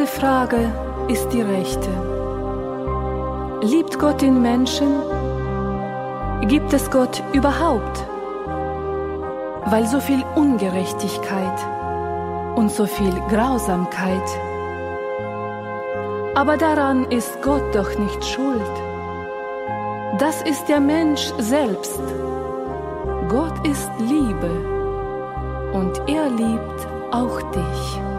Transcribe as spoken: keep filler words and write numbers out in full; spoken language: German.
zweite Frage ist die rechte. Liebt Gott den Menschen? Gibt es Gott überhaupt? Weil so viel Ungerechtigkeit und so viel Grausamkeit. Aber daran ist Gott doch nicht schuld. Das ist der Mensch selbst. Gott ist Liebe und er liebt auch dich.